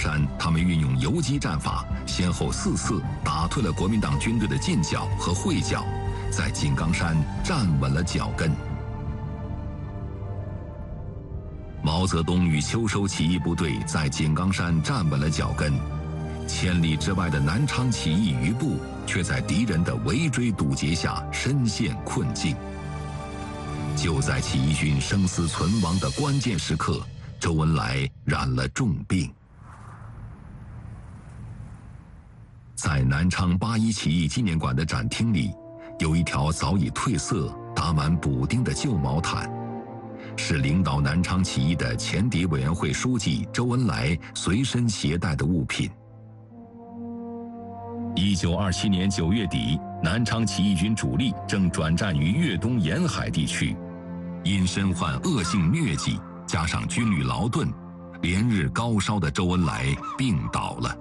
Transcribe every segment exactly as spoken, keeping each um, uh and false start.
山，他们运用游击战法，先后四次打退了国民党军队的进剿和会剿，在井冈山站稳了脚跟。毛泽东与秋收起义部队在井冈山站稳了脚跟，千里之外的南昌起义余部却在敌人的围追堵截下深陷困境。就在起义军生死存亡的关键时刻，周恩来染了重病。在南昌八一起义纪念馆的展厅里，有一条早已褪色、打满补丁的旧毛毯，是领导南昌起义的前敌委员会书记周恩来随身携带的物品。一九二七年九月底，南昌起义军主力正转战于粤东沿海地区，因身患恶性疟疾，加上军旅劳顿，连日高烧的周恩来病倒了。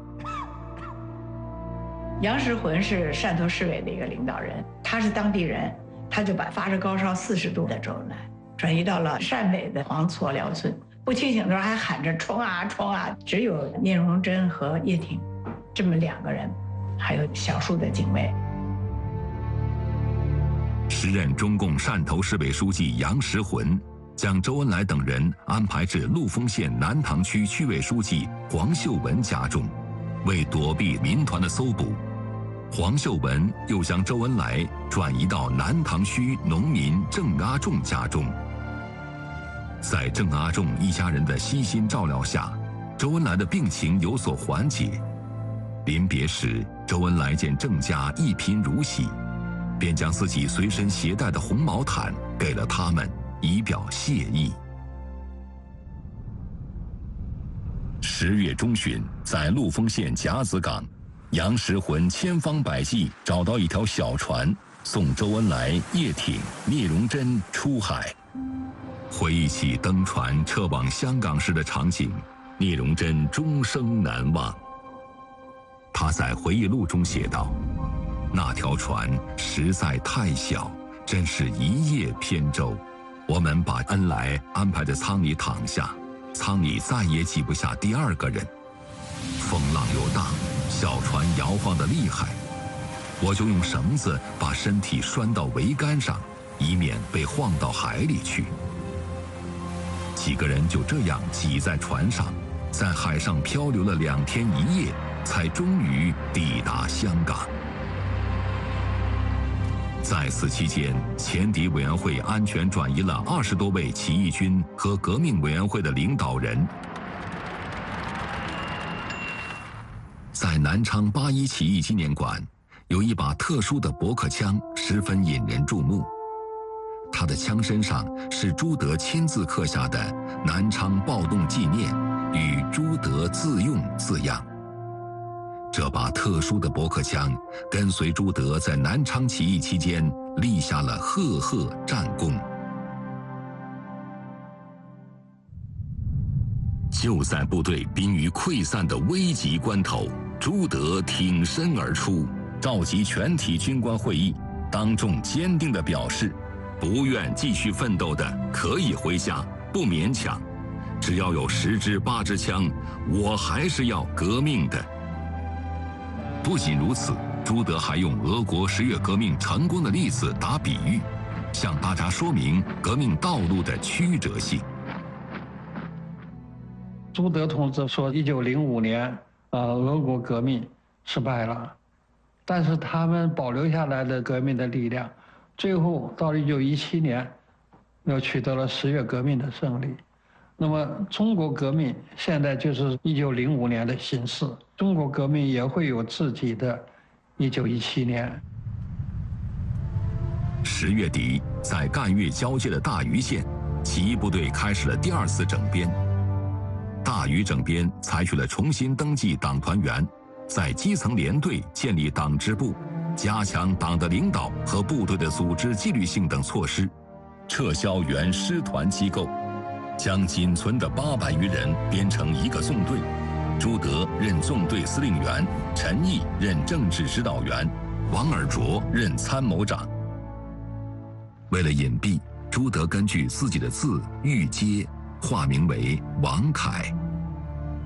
杨时浑是汕头市委的一个领导人，他是当地人，他就把发着高烧四十度的周恩来转移到了汕尾的黄厝寮村，不清醒的时候还喊着冲啊冲啊，只有聂荣臻和叶挺这么两个人，还有少数的警卫。 时任中共汕头市委书记杨时浑将周恩来等人安排至陆丰县南塘区区委书记黄秀文家中，为躲避民团的搜捕，黄秀文又将周恩来转移到南塘区农民郑阿仲家中。在郑阿仲一家人的悉心照料下，周恩来的病情有所缓解。临别时，周恩来见郑家一贫如洗，便将自己随身携带的红毛毯给了他们，以表谢意。十月中旬，在陆丰县甲子港，杨时浑千方百计找到一条小船，送周恩来、叶挺、聂荣臻出海。回忆起登船撤往香港时的场景，聂荣臻终生难忘。他在回忆录中写道：“那条船实在太小，真是一叶扁舟。我们把恩来安排在舱里躺下，舱里再也挤不下第二个人。风浪又大，小船摇晃得厉害，我就用绳子把身体拴到桅杆上，以免被晃到海里去。几个人就这样挤在船上，在海上漂流了两天一夜，才终于抵达香港。在此期间，前敌委员会安全转移了二十多位起义军和革命委员会的领导人。在南昌八一起义纪念馆，有一把特殊的驳壳枪，十分引人注目。它的枪身上是朱德亲自刻下的“南昌暴动纪念”与“朱德自用”字样。这把特殊的驳壳枪跟随朱德在南昌起义期间立下了赫赫战功。就在部队濒于溃散的危急关头，朱德挺身而出，召集全体军官会议，当众坚定地表示，不愿继续奋斗的可以回家，不勉强，只要有十支八支枪，我还是要革命的。不仅如此，朱德还用俄国十月革命成功的例子打比喻，向大家说明革命道路的曲折性。 朱德同志说，一九零五年，呃，俄国革命失败了，但是他们保留下来的革命的力量，最后到了一九一七年，又取得了十月革命的胜利。那么中国革命现在就是一九零五年的形势，中国革命也会有自己的一九一七年。 十月底，在赣粤交界的大余县，起义部队开始了第二次整编。大余整编采取了重新登记党团员，在基层连队建立党支部，加强党的领导和部队的组织纪律性等措施，撤销原师团机构，将仅存的八百余人编成一个纵队，朱德任纵队司令员，陈毅任政治指导员，王尔琢任参谋长。为了隐蔽，朱德根据自己的字玉阶化名为王凯。